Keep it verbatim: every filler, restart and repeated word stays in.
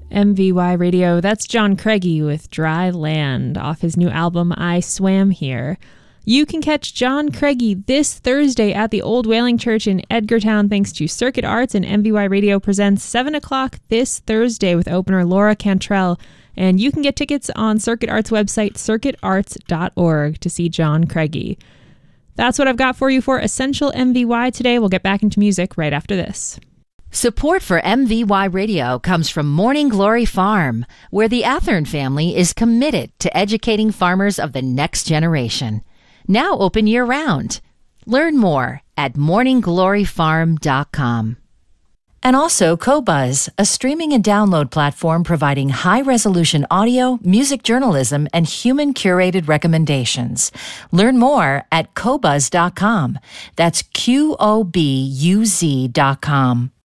M V Y Radio, that's John Craigie with Dry Land off his new album, I Swam Here. You can catch John Craigie this Thursday at the Old Whaling Church in Edgartown thanks to Circuit Arts, and M V Y Radio presents seven o'clock this Thursday with opener Laura Cantrell. And you can get tickets on Circuit Arts' website, circuit arts dot org, to see John Craigie. That's what I've got for you for Essential M V Y today. We'll get back into music right after this. Support for M V Y Radio comes from Morning Glory Farm, where the Athern family is committed to educating farmers of the next generation. Now open year-round. Learn more at morning glory farm dot com. And also Qobuz, a streaming and download platform providing high-resolution audio, music journalism, and human-curated recommendations. Learn more at qobuz dot com. That's Q O B U Z dot com.